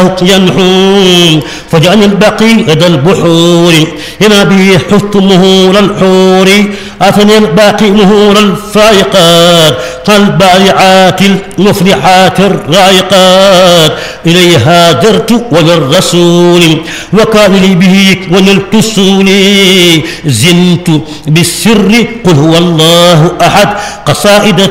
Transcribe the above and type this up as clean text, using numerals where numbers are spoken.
ينحو فجعل البقي لدى البحور لما به حفت مهور الحور أثني الباقي مهور الفائقات كالبارعات المفلحات الرائقات إليها درت وللرسول وكان لي به ونلت السول زنت بالسر قل هو الله أحد قصائد